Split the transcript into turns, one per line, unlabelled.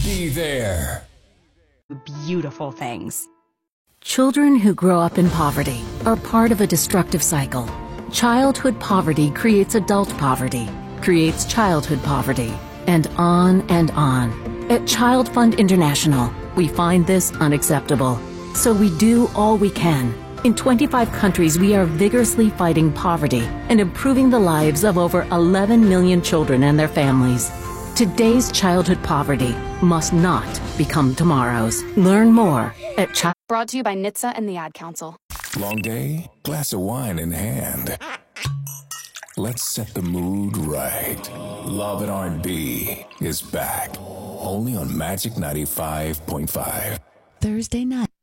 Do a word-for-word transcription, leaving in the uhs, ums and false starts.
Be there.
Beautiful things.
Children who grow up in poverty are part of a destructive cycle. Childhood poverty creates adult poverty, creates childhood poverty, and on and on. At Child Fund International, we find this unacceptable. So we do all we can. In twenty-five countries, we are vigorously fighting poverty and improving the lives of over eleven million children and their families. Today's childhood poverty must not become tomorrow's. Learn more at Child.
Brought to you by N H T S A and the Ad Council.
Long day, glass of wine in hand. Let's set the mood right. Love and R and B is back. Only on Magic ninety-five point five.
Thursday night.